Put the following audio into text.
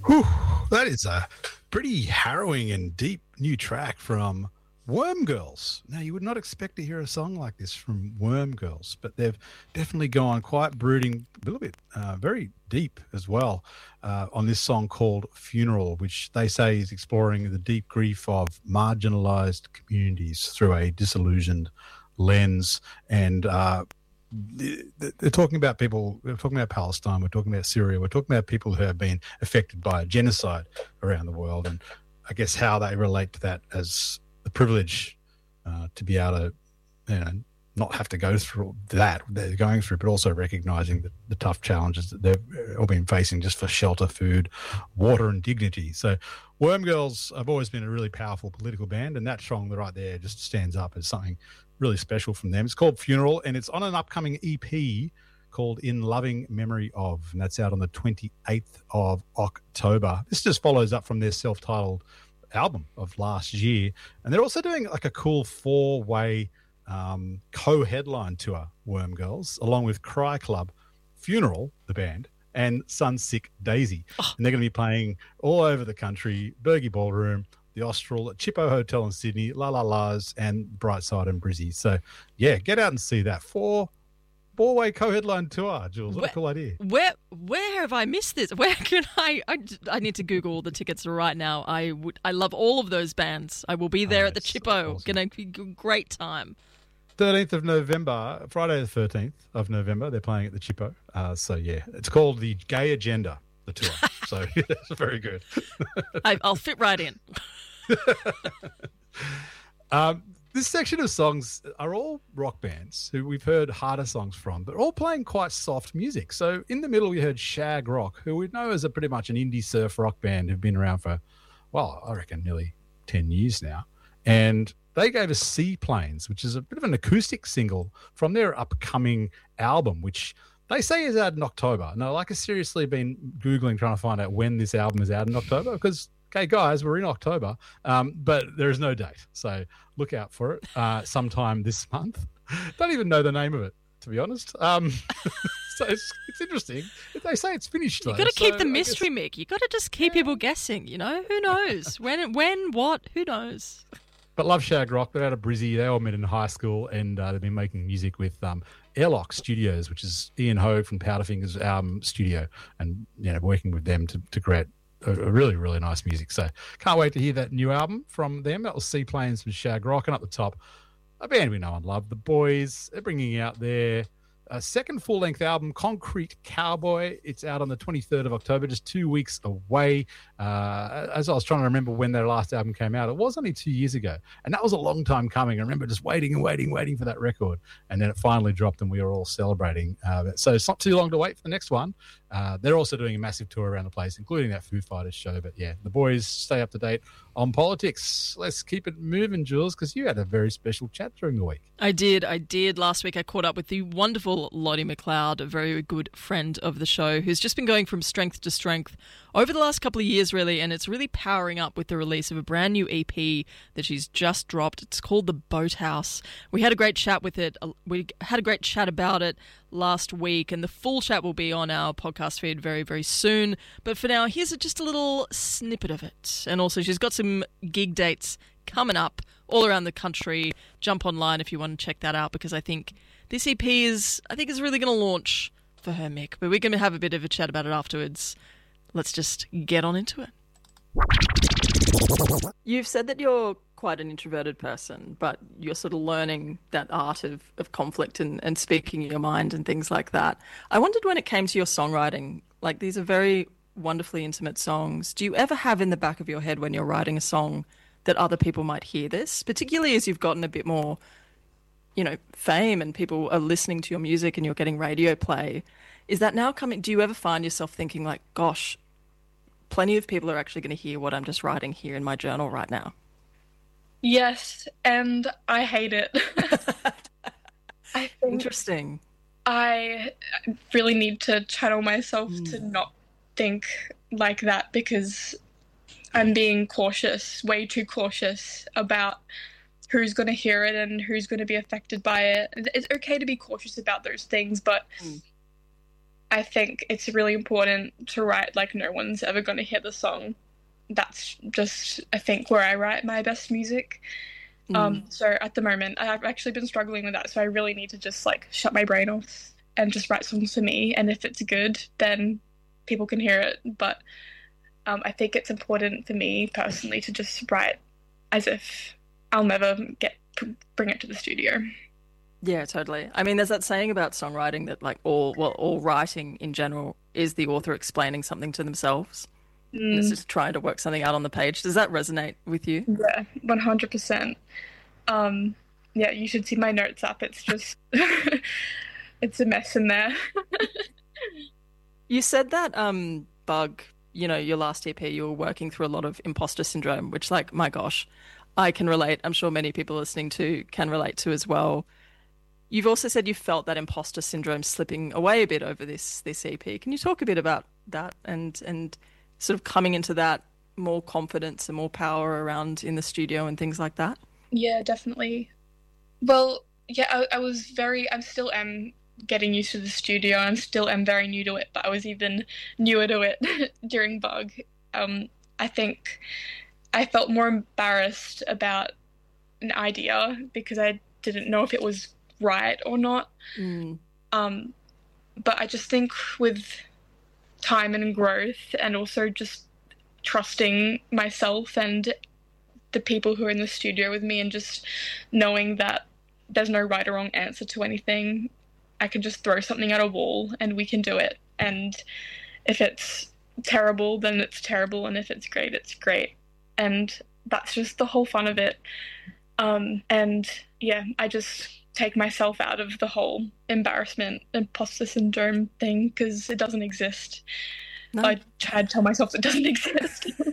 Whew, that is a pretty harrowing and deep new track from Worm Girls. Now, you would not expect to hear a song like this from Worm Girls, but they've definitely gone quite brooding, a little bit very deep as well on this song called Funeral, which they say is exploring the deep grief of marginalized communities through a disillusioned lens. And they're talking about people, we're talking about Palestine, we're talking about Syria, we're talking about people who have been affected by genocide around the world, and I guess how they relate to that as the privilege to be able to, not have to go through that they're going through, but also recognizing the tough challenges that they've all been facing just for shelter, food, water, and dignity. So Worm Girls have always been a really powerful political band, and that song right there just stands up as something really special from them. It's called Funeral, and it's on an upcoming EP called In Loving Memory Of, and that's out on the 28th of October. This just follows up from their self-titled album of last year, and they're also doing like a cool 4-way co-headline tour, Worm Girls, along with Cry Club, Funeral, the band, and Sunsick Daisy. And they're going to be playing all over the country: Bergie Ballroom, the Austral, Chippo Hotel in Sydney, La La La's, and Brightside and Brizzy. So, yeah, get out and see that. Four-way co-headline tour, Jules. What a cool idea. Where have I missed this? Where can I need to Google all the tickets right now. I love all of those bands. I will be there at the Chippo. Awesome. Gonna be a great time. 13th of November, Friday the 13th of November, they're playing at the Chippo. So, yeah, it's called the Gay Agenda, the tour. So, it's very good. I'll fit right in. This section of songs are all rock bands who we've heard harder songs from, but all playing quite soft music. So in the middle, we heard Shag Rock, who we know is pretty much an indie surf rock band who've been around for, well, I reckon nearly 10 years now. And they gave us Seaplanes, which is a bit of an acoustic single from their upcoming album, which they say is out in October. Now, I've seriously been Googling trying to find out when this album is out in October, because, okay, guys, we're in October, but there is no date. So look out for it sometime this month. Don't even know the name of it, to be honest. So it's interesting. They say it's finished, though. You've got to keep the mystery, Mick. You've got to just keep people guessing, Who knows? When, what? Who knows? But love Shag Rock. They're out of Brizzy. They all met in high school, and they've been making music with Airlock Studios, which is Ian Hogue from Powderfinger's studio, and working with them to create a really, really nice music. So can't wait to hear that new album from them. That was Seaplanes from Shag Rock. And up the top, a band we know and love, The Boys. They're bringing out their second full-length album, Concrete Cowboy. It's out on the 23rd of October, just 2 weeks away. As I was trying to remember when their last album came out, it was only 2 years ago, and that was a long time coming. I remember just waiting for that record, and then it finally dropped, and we were all celebrating. So it's not too long to wait for the next one. They're also doing a massive tour around the place, including that Foo Fighters show. But yeah, The Boys stay up to date on politics. Let's keep it moving, Jules, because you had a very special chat during the week. I did. Last week I caught up with the wonderful Lottie McLeod, a very good friend of the show, who's just been going from strength to strength over the last couple of years, really, and it's really powering up with the release of a brand new EP that she's just dropped. It's called The Boathouse. We had a great chat with it. We had a great chat about it last week, and the full chat will be on our podcast feed very, very soon. But for now, here's just a little snippet of it. And also, she's got some gig dates coming up all around the country. Jump online if you want to check that out, because I think this EP is really going to launch for her, Mick. But we're going to have a bit of a chat about it afterwards. Let's just get on into it. You've said that you're quite an introverted person, but you're sort of learning that art of conflict and speaking your mind and things like that. I wondered, when it came to your songwriting, like, these are very wonderfully intimate songs. Do you ever have in the back of your head when you're writing a song that other people might hear this, particularly as you've gotten a bit more, fame and people are listening to your music and you're getting radio play? Is that now coming? Do you ever find yourself thinking like, gosh, plenty of people are actually going to hear what I'm just writing here in my journal right now? Yes, and I hate it. I think Interesting. I really need to channel myself to not think like that, because I'm being cautious, way too cautious about who's going to hear it and who's going to be affected by it. It's okay to be cautious about those things, but I think it's really important to write like no one's ever going to hear the song. That's just, I think, where I write my best music. So at the moment, I've actually been struggling with that. So I really need to just like shut my brain off and just write songs for me. And if it's good, then people can hear it. But I think it's important for me personally to just write as if I'll never bring it to the studio. Yeah, totally. I mean, there's that saying about songwriting that like all writing in general is the author explaining something to themselves. And it's just trying to work something out on the page. Does that resonate with you? Yeah, 100%. Yeah, you should see my notes app. It's just, it's a mess in there. You said that, Bug, your last EP, you were working through a lot of imposter syndrome, which, like, my gosh, I can relate. I'm sure many people listening to can relate to as well. You've also said you felt that imposter syndrome slipping away a bit over this EP. Can you talk a bit about that and sort of coming into that more confidence and more power around in the studio and things like that? Yeah, definitely. Well, yeah, I still am getting used to the studio. I still am very new to it, but I was even newer to it during Bug. I think I felt more embarrassed about an idea because I didn't know if it was right or not. But I just think with time and growth and also just trusting myself and the people who are in the studio with me and just knowing that there's no right or wrong answer to anything. I can just throw something at a wall and we can do it. And if it's terrible, then it's terrible. And if it's great, it's great. And that's just the whole fun of it. And yeah, I just take myself out of the whole embarrassment, imposter syndrome thing because it doesn't exist. No. I try to tell myself it doesn't exist.